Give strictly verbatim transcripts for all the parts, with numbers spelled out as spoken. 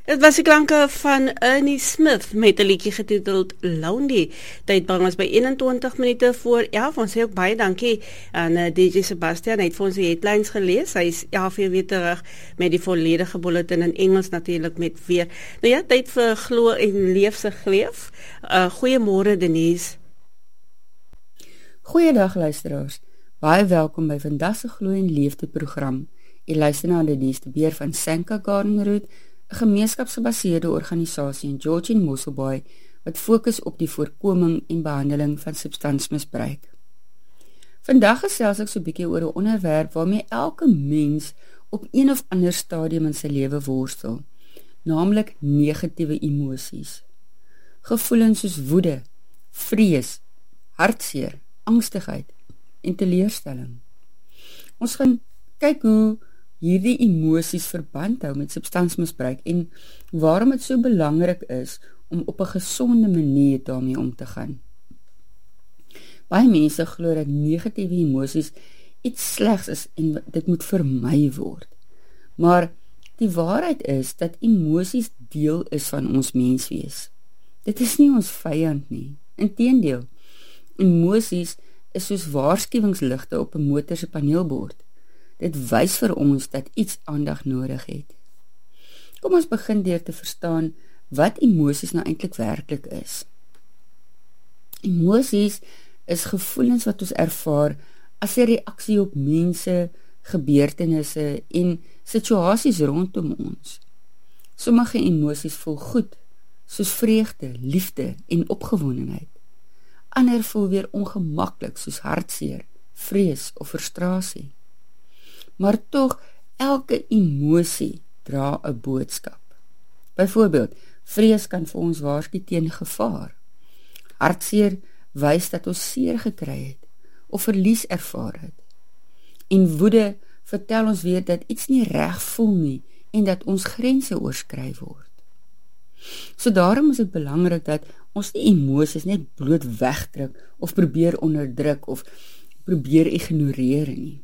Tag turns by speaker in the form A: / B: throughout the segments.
A: Dit was die klanke van Ernie Smith met 'n liedjie getiteld Lonely. Tyd bring ons by eenentwintig minute voor elf. Ons sê ook baie dankie aan uh, D J Sebastian. Hy het vir ons die headlines gelees. Hy is elf uur weer terug met die volledige bulletin in Engels natuurlik met weer. Nou ja, tyd vir Glo en Leef se Gleef. Uh, Goeiemôre Denise.
B: Goeiedag luisteraars. Baie welkom by vandag se Glo en Leefte program. Jy luister na Denise de Beer van Sanka Garden Route, 'n gemeenskapsgebaseerde organisasie in George en Mosselbaai wat fokus op die voorkoming en behandeling van substansmisbruik. Vandag gesels ek so 'n bietjie oor 'n onderwerp waarmee elke mens op een of ander stadium in sy lewe worstel, naamlik negatiewe emosies. Gevoelens soos woede, vrees, hartseer, angstigheid en teleurstelling. Ons gaan kyk hoe hierdie emosies verband hou met substansmisbruik en waarom dit so belangrik is om op 'n gesonde manier daarmee om te gaan. Baie mense glo dat negatiewe emosies iets slegs is en dit moet vermy word. Maar die waarheid is dat emosies deel is van ons menswees. Dit is nie ons vyand nie. Inteendeel, emosies is soos waarskuwingsligte op 'n motor se paneelbord. Dit wys vir ons dat iets aandag nodig het. Kom ons begin deur te verstaan wat emosies nou eintlik werklik is. Emosies is gevoelens wat ons ervaar as 'n reaksie op mense, gebeurtenisse en situasies rondom ons. Sommige emosies voel goed, soos vreugde, liefde en opgewondenheid. Ander voel weer ongemaklik, soos hartseer, vrees of frustrasie. Maar tog, elke emosie dra 'n boodskap. Byvoorbeeld, vrees kan vir ons waarsku teen gevaar. Hartseer wys dat ons seer gekry het of verlies ervaar het. En woede vertel ons weer dat iets nie reg voel nie en dat ons grense oorskry word. So daarom is dit belangrik dat ons die emosies net bloot wegdruk of probeer onderdruk of probeer ignoreer nie.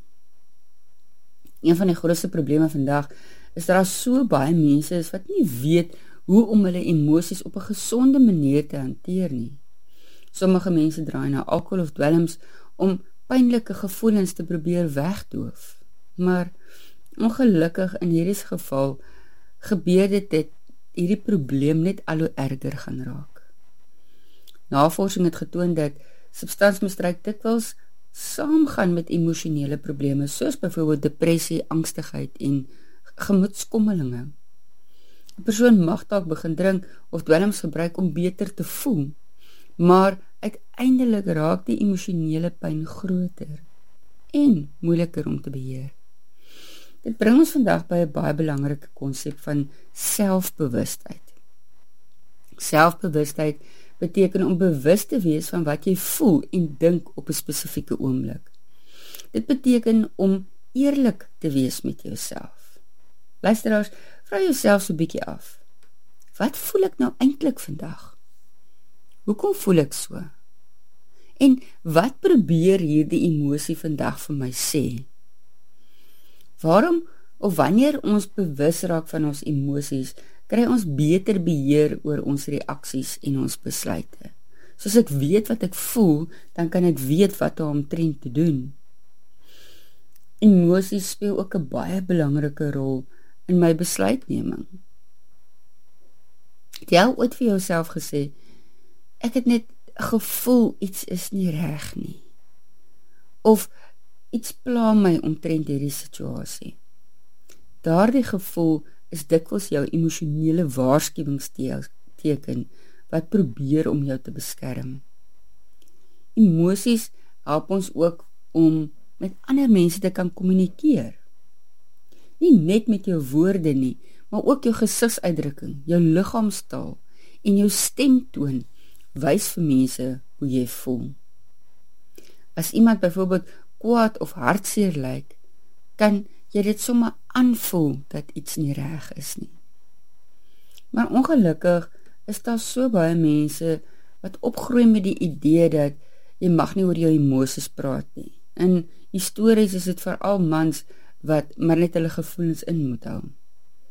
B: Een van die grootste probleme vandag is dat daar so baie mense is wat nie weet hoe om hulle emosies op 'n gesonde manier te hanteer nie. Sommige mense draai na alkohol of dwelms om pynlike gevoelens te probeer wegdoof. Maar ongelukkig in hierdie geval gebeur dit dat hierdie probleem net al hoe erger gaan raak. Navorsing het getoon dat substansmisbruik dikwels saamgaan met emosionele probleme, soos byvoorbeeld depressie, angstigheid en gemoedskommelinge. 'n Persoon mag dalk begin drink of dwelms gebruik om beter te voel, maar uiteindelik raak die emosionele pyn groter en moeiliker om te beheer. Dit bring ons vandag by 'n baie belangrike konsep van selfbewustheid. Selfbewustheid beteken om bewus te wees van wat jy voel en dink op 'n spesifieke oomblik. Dit beteken om eerlik te wees met jouself. Luisteraars, vra jouself so 'n bietjie af. Wat voel ek nou eintlik vandag? Hoekom voel ek so? En wat probeer hierdie emosie vandag vir my sê? Waarom of wanneer ons bewus raak van ons emosies, kry ons beter beheer oor ons reaksies en ons besluite. Soos ek weet wat ek voel, dan kan ek weet wat om omtrent te doen. Emosies speel ook 'n baie belangrike rol in my besluitneming. Het jy al ooit vir jouself gesê, ek het net gevoel iets is nie reg nie, of iets pla my omtrent hierdie situasie? Daardie gevoel is dikwels jou emosionele waarskuwingsteken wat probeer om jou te beskerm. Emosies help ons ook om met ander mense te kan kommunikeer. Nie net met jou woorde nie, maar ook jou gesigsuitdrukking, jou liggaamstaal en jou stemtoon wys vir mense hoe jy voel. As iemand byvoorbeeld kwaad of hartseer lyk, kan jy dit sommer aanvoel dat iets nie reg is nie. Maar ongelukkig is daar so baie mense wat opgroei met die idee dat jy mag nie oor jou emosies praat nie. In histories is dit veral mans wat maar net hulle gevoelens in moet hou.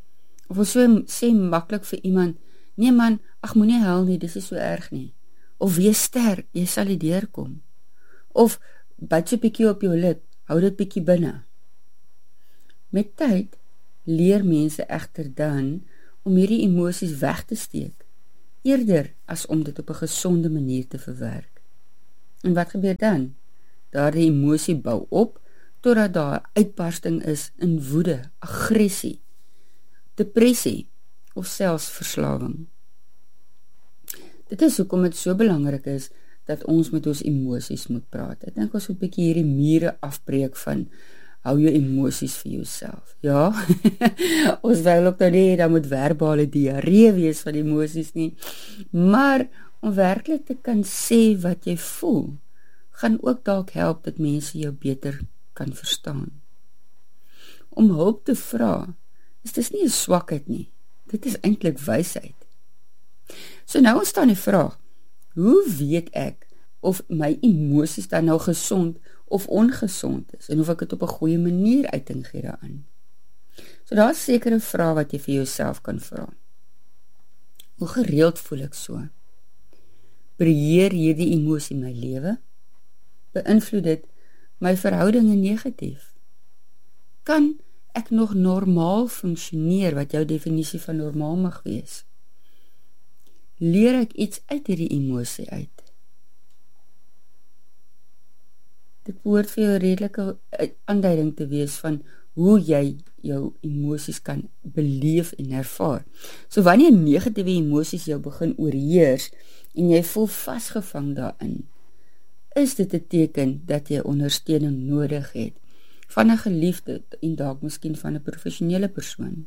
B: Of ons so sê maklik vir iemand, nee man, ag moenie huil nie, dis is so erg nie. Of wees sterk, jy sal die deurkom. Of byt so bietjie op jou lip, hou dit bietjie binne. Met tyd leer mense egter dan om hierdie emosies weg te steek, eerder as om dit op 'n gesonde manier te verwerk. En wat gebeur dan? Daardie emosie bou op, totdat daar 'n uitbarsting is in woede, aggressie, depressie of selfs verslawing. Dit is hoekom dit so belangrik is dat ons met ons emosies moet praat. Ek dink ons moet 'n bietjie hierdie mure afbreek van hou jou emosies vir jouself. Ja, ons wil ook nou nie, daar moet verbale diarree wees van emosies nie, maar om werklik te kan sê wat jy voel, gaan ook dalk help dat mense jou beter kan verstaan. Om hulp te vra, is dis nie 'n swakheid nie, dit is eintlik wysheid. So nou ontstaan die vraag, hoe weet ek of my emosies dan nou gesond of ongesond is, en of ek dit op 'n goeie manier uiting gee daaraan? So daar is sekere vrae wat jy vir jouself kan vra. Hoe gereeld voel ek so? Beheer hierdie emosie my lewe? Beïnvloed dit my verhoudinge negatief? Kan ek nog normaal funksioneer, wat jou definisie van normaal mag wees? Leer ek iets uit hierdie emosie uit? Dit behoort vir jou 'n redelike aanduiding te wees van hoe jy jou emosies kan beleef en ervaar. So wanneer negatiewe emosies jou begin oorheers en jy voel vasgevang daarin, is dit 'n teken dat jy ondersteuning nodig het van 'n geliefde en dalk miskien van 'n professionele persoon.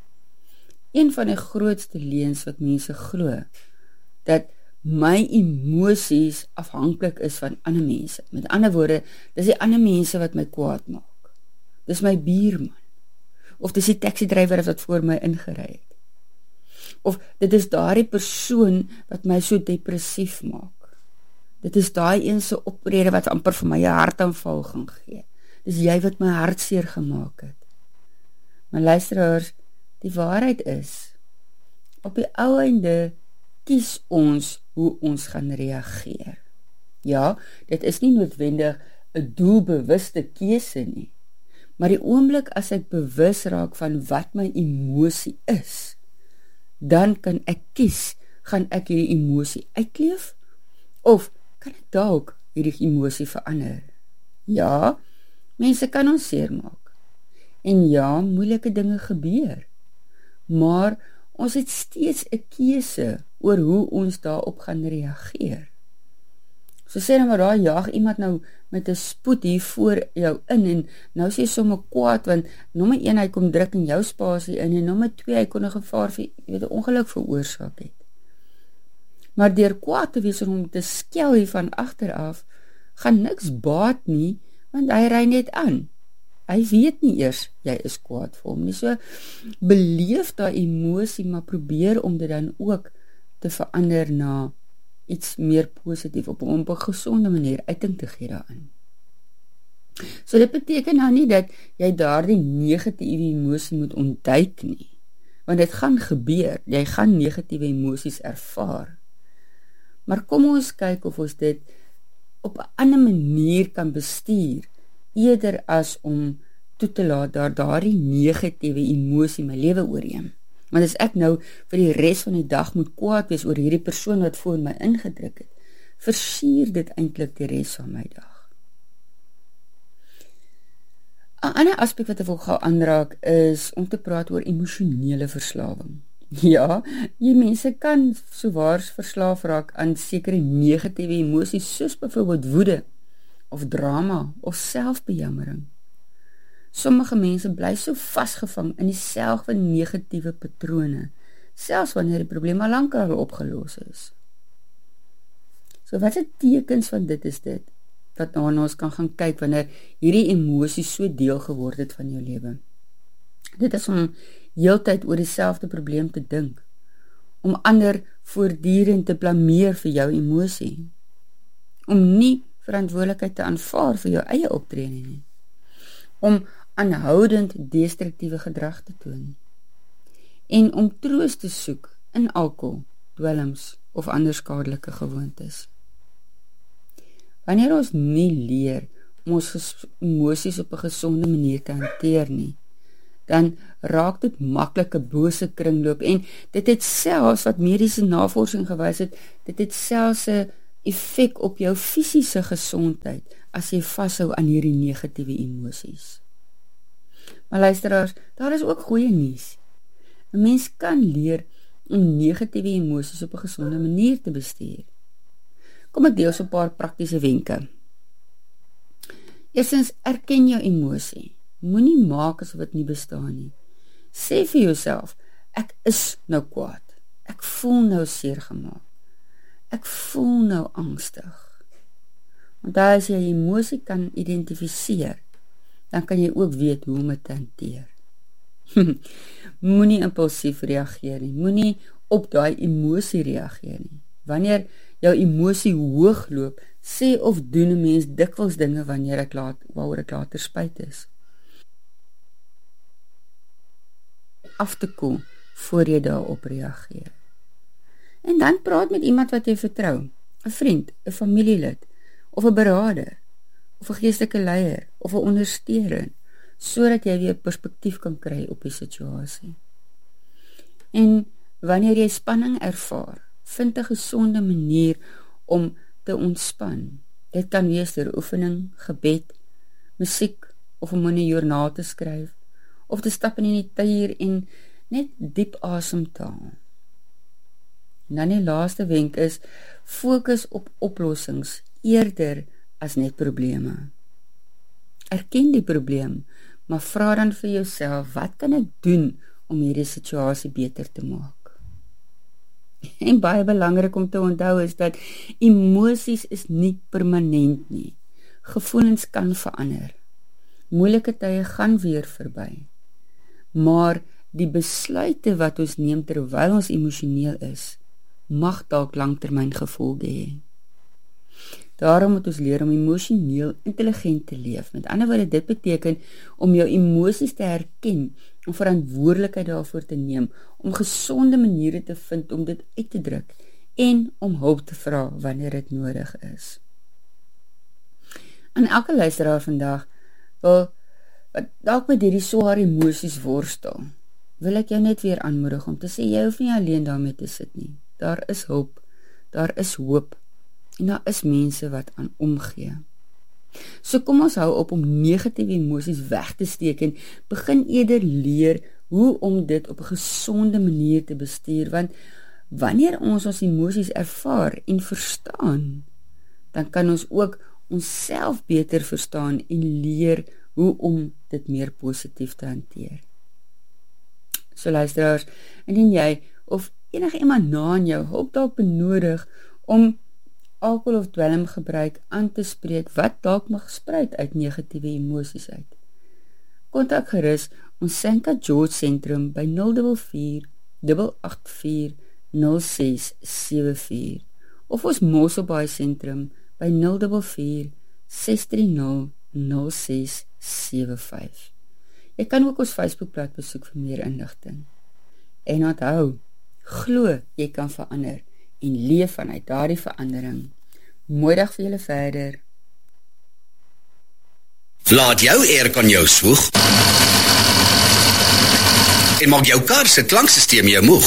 B: Een van die grootste leuns wat mense glo, dat my emosies afhanklik is van ander mense. Met ander woorde, dis die ander mense wat my kwaad maak. Dis my buurman. Of dis die taxi-drywer wat voor my ingery het. Of dit is daardie persoon wat my so depressief maak. Dit is daai een se optrede wat amper vir my 'n hartaanval gaan gee. Dis jy wat my hartseer gemaak het. Maar luisteraars, die waarheid is, op die ou einde kies ons hoe ons gaan reageer. Ja, dit is nie noodwendig 'n doelbewuste keuse nie, maar die oomblik as ek bewus raak van wat my emosie is, dan kan ek kies, gaan ek hierdie emosie uitleef, of kan ek dalk hierdie emosie verander? Ja, mense kan ons seermaak, en ja, moeilike dinge gebeur, maar ons het steeds 'n keuse oor hoe ons daarop gaan reageer. So sê nou maar daar jaag iemand nou met 'n spoed hier voor jou in, en nou sê jy sommer kwaad, want nommer een, hy kom druk in jou spasie in, en nommer twee, hy kon 'n gevaar vir, jy weet, 'n ongeluk veroorsaak het. Maar deur kwaad te wees en om te skel hier van agteraf, gaan niks baat nie, want hy ry net aan. Hy weet nie eers, jy is kwaad vir hom nie. So, beleef daai emosie, maar probeer om dit dan ook te verander na iets meer positief, op, op 'n gesonde manier uiting te gee daarin. So dit beteken nou nie dat jy daardie negatiewe emosie moet ontduik nie, want dit gaan gebeur, jy gaan negatiewe emosies ervaar. Maar kom ons kyk of ons dit op 'n ander manier kan bestuur, eerder as om toe te laat daar daardie negatiewe emosie my lewe oorneem. Want as ek nou vir die res van die dag moet kwaad wees oor hierdie persoon wat voor my ingedruk het, versier dit eintlik die res van my dag. 'n Ander aspek wat ek wil gou aanraak is om te praat oor emosionele verslawing. Ja, jy mense kan sowaar verslaaf raak aan sekere negatiewe emosies, soos byvoorbeeld woede, of drama, of selfbejammering. Sommige mense bly so vasgevang in dieselfde negatiewe patrone, selfs wanneer die probleem al lank al opgelos is. So wat se tekens van dit is dit, wat nou ons kan gaan kyk wanneer hierdie emosie so deel geword het van jou lewe? Dit is om heeltyd oor dieselfde probleem te dink, om ander voortdurend te blameer vir jou emosie, om nie verantwoordelikheid te aanvaar vir jou eie optrede nie, om aanhoudend destruktiewe gedrag te toon, en om troos te soek in alkohol, dwelms of ander skadelike gewoontes. Wanneer ons nie leer om ons emosies op 'n gesonde manier te hanteer nie, dan raak dit maklik 'n bose kringloop en dit het selfs, wat mediese navorsing gewys het, dit het selfs 'n effek op jou fisiese gesondheid as jy vashou aan hierdie negatiewe emosies. Maar luisteraars, daar is ook goeie nuus. 'n Mens kan leer om negatiewe emosies op 'n gesonde manier te bestuur. Kom ek deel so 'n paar praktiese wenke. Eerstens, erken jou emosie. Moenie maak asof dit nie bestaan nie. Sê vir jouself, ek is nou kwaad. Ek voel nou seer gemaak. Ek voel nou angstig. Want as jy jy emosie kan identifiseer, dan kan jy ook weet hoe om dit te hanteer. Moenie impulsief reageer nie. Moenie op daai emosie reageer nie. Wanneer jou emosie hoog loop, sê of doen 'n mens dikwels dinge wanneer ek laat, waaroor ek later spyt is. Af te koel voor jy daarop reageer. En dan praat met iemand wat jy vertrou, 'n vriend, 'n familielid, of 'n beraader, of 'n geestelike leier, of 'n ondersteuner, sodat jy weer perspektief kan kry op die situasie. En wanneer jy spanning ervaar, vind 'n gesonde manier om te ontspan. Dit kan wees deur oefening, gebed, musiek, of om in 'n joernaal te skryf, of te stap in die natuur en net diep asemhaal. En dan die laaste wenk is, fokus op oplossings eerder as net probleme. Erken die probleem, maar vra dan vir jouself, wat kan ek doen om hierdie situasie beter te maak? En baie belangrik om te onthou is dat emosies is nie permanent nie. Gevoelens kan verander. Moeilike tye gaan weer verby. Maar die besluite wat ons neem terwyl ons emosioneel is, mag dalk langtermyn gevolge hê. Daarom moet ons leer om emosioneel intelligent te leef. Met ander woorde, dit beteken om jou emosies te herken, om verantwoordelikheid daarvoor te neem, om gesonde maniere te vind om dit uit te druk en om hulp te vra wanneer dit nodig is. Aan elke luisteraar vandag wil wat dalk met hierdie swaar emosies worstel, wil ek jou net weer aanmoedig om te sê, jy hoef nie alleen daarmee te sit nie. Daar is hulp, daar is hoop, en daar is mense wat aan omgee. So kom ons hou op om negatiewe emosies weg te steek en begin eerder leer hoe om dit op 'n gesonde manier te bestuur, want wanneer ons ons emosies ervaar en verstaan, dan kan ons ook onsself beter verstaan en leer hoe om dit meer positief te hanteer. So luisteraars, indien jy of enige iemand na aan jou hulp dalk benodig om alkohol of dwelmgebruik aan te spreek wat dalk mag spruit uit negatiewe emosies uit, kontak gerus ons Sanka George Sentrum by nul vier vier, agt agt vier, nul ses sewe vier of ons Mosselbaai Sentrum by nul vier vier, ses drie nul, nul ses sewe vyf. Jy kan ook ons Facebookblad besoek vir meer inligting. En onthou, glo jy kan verander en leef vanuit daardie verandering. Mooi dag vir julle verder.
C: Laat jou aircon jou swoeg en maak jou kar se klanksysteem jou moeg.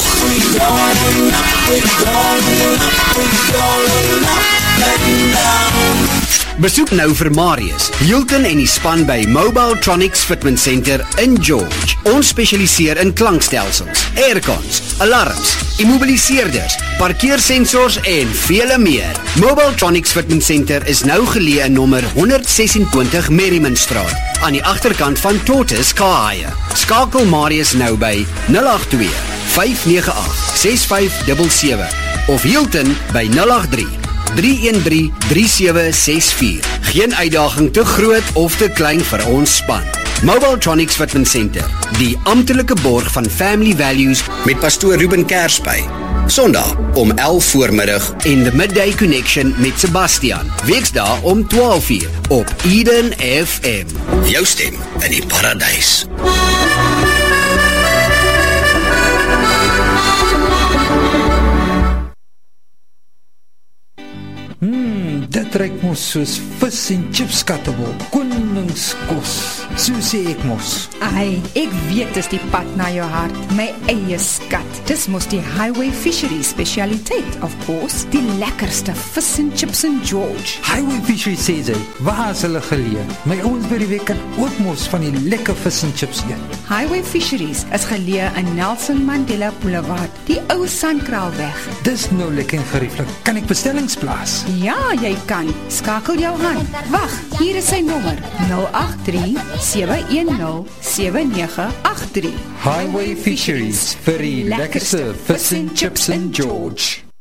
C: Besoek nou vir Marius, Hilton en die span by Mobile Tronics Fitment Center in George. Ons spesialiseer in klankstelsels, aircons, alarms, immobiliseerders, parkeersensors en vele meer. Mobile Tronics Fitment Center is nou geleë in nommer honderd ses en twintig Merrimanstraat, aan die agterkant van Tortoise Car Hire. Skakel Marius nou by nul agt twee, vyf nege agt, ses vyf sewe sewe of Hilton by nul agt drie, drie een drie, drie sewe ses vier. Geen uitdaging te groot of te klein vir ons span. Mobile Tronics Fitment Center, die amptelike borg van Family Values met pastoor Ruben Kersby. Sondag om elf voormiddag en The Midday Connection met Sebastian. Weksdae om twaalf uur op Eden F M. Jou stem in die paradys.
D: ruik mos soos vis en chips kattebol, koningskos, so sê ek mos.
E: Ai, ek weet dis die pad na jou hart, my eie skat. Dis mos die Highway Fisheries specialiteit, of course, die lekkerste vis en chips in George.
D: Highway Fisheries sê sy, waar is hulle geleë? My ouens by die week kan ook mos van die lekker vis en chips eet.
E: Highway Fisheries is geleë in Nelson Mandela Boulevard, die ou Sandkraalweg.
D: Dis nou lekker en gerieflik. Kan ek bestellings plaas?
E: Ja, jy kan. Skakel jou aan. Wag, hier is sy nommer: nul agt drie sewe een nul sewe nege agt drie.
D: Highway Fisheries vir die lekkerste vis en chips in George.